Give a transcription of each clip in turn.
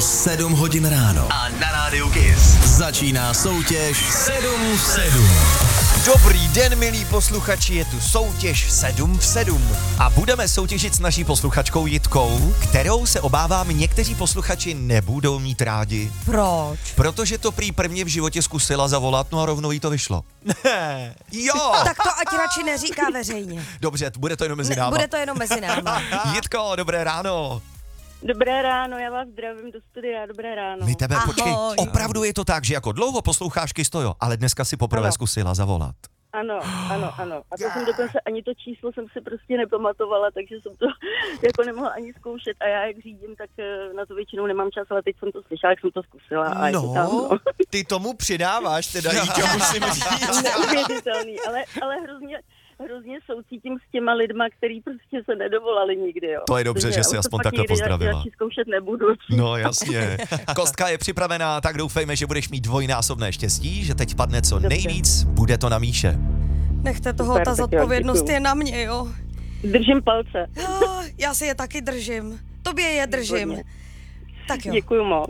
7 hodin ráno. A na rádiu Kiss Začíná soutěž 7 v 7. Dobrý den, milí posluchači, je tu soutěž 7 v 7. A budeme soutěžit s naší posluchačkou Jitkou, kterou se obávám někteří posluchači nebudou mít rádi. Proč? Protože to prý prvně v životě zkusila zavolat, no a rovnou jí to vyšlo. Jo! Tak to ať radši neříká veřejně. Dobře, bude to jenom mezi náma. Bude to jenom mezi náma. Jitko, dobré ráno. Dobré ráno, já vás zdravím do studia, dobré ráno. My tebe, Ahoj. počkej, opravdu je to tak, že jako dlouho posloucháš Kistojo, ale dneska si poprvé Ano. zkusila zavolat. Ano. A to jsem dokonce ani to číslo jsem si prostě nepamatovala, takže jsem to jako nemohla ani zkoušet. A já jak řídím, tak na to většinou nemám čas, ale teď jsem to slyšela, jak jsem to zkusila. A je to tam, no. Ty tomu přidáváš, teda Jítě, musím říct. Neuvěřitelný, ale hrozně soucítím s těma lidma, který prostě se nedovolali nikdy, jo. To je dobře, že jsi aspoň takhle pozdravila. Já zkoušet nebudu. No jasně. Kostka je připravená, tak doufejme, že budeš mít dvojnásobné štěstí, že teď padne co nejvíc, bude to na Míše. Nechte toho, Super, ta tak jo, zodpovědnost děkuju. je na mě, jo. Držím palce. Já si je taky držím. Tobě je držím. Výborně. Tak jo. Děkuju moc.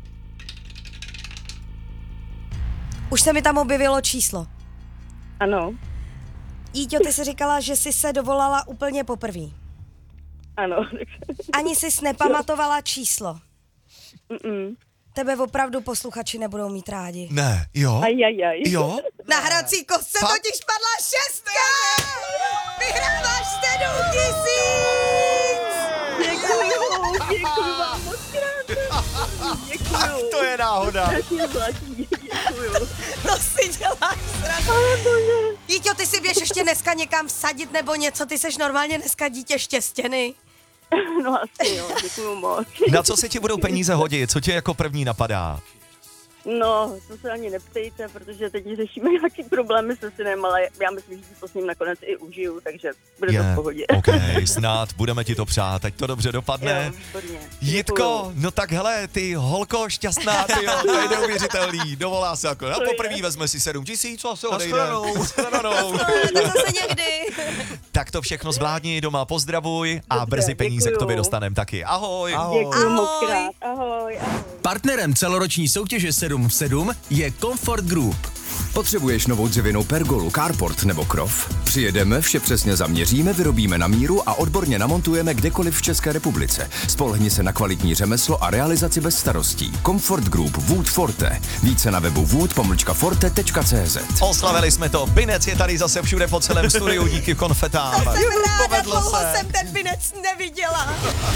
Už se mi tam objevilo číslo. Ano, Jíťo, ty jsi říkala, že jsi se dovolala úplně poprvé. ano. Ani jsi nepamatovala číslo. Mm-mm. Tebe opravdu posluchači nebudou mít rádi. Ne, jo? Ajajaj. Jo? Na hrací kostce Fakt? totiž padla 6. Vyhráváš 7 000! Děkuju vám moc krát. Tak Děkuju. to je náhoda. Strašně zvláštní, děkuju. To si děláš srandu. Ale bože. Jíťo, ty si běž ještě dneska někam vsadit nebo něco, ty seš normálně dneska dítě štěstěny. No asi jo, děkuju moc. Na co se ti budou peníze hodit? Co tě jako první napadá? No, to se ani neptejte, protože teď řešíme nějaký problémy se synem, ale já myslím, že si to s ním nakonec i užiju, takže bude to v pohodě. OK, snad budeme ti to přát, ať to dobře dopadne. Jo, výborně. Jitko, no tak hele, ty holko šťastná, ty jo, to je neuvěřitelný, dovolá se jako, a To je. poprvé vezme si 7 000 a se odejde. Nashledanou. To zase někdy. Tak to všechno zvládni, doma pozdravuj a Dobře, brzy peníze děkuju. k tobě dostanem taky. Ahoj. Děkuju moc Ahoj. krát. Ahoj. Partnerem celoroční soutěže 7 v 7 je Comfort Group. Potřebuješ novou dřevěnou pergolu, carport nebo krov? Přijedeme, vše přesně zaměříme, vyrobíme na míru a odborně namontujeme kdekoliv v České republice. Spolehni se na kvalitní řemeslo a realizaci bez starostí. Comfort Group Wood Forte. Více na webu wood-forte.cz. Oslavili jsme to, Binec je tady zase všude po celém studiu díky konfetám. Jsem ráda, povedlo dlouho se. jsem ten binec neviděla.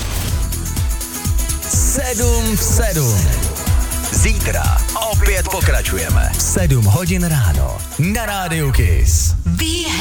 7 v 7. Zítra opět pokračujeme. 7 hodin ráno. Na rádiu Kiss. Be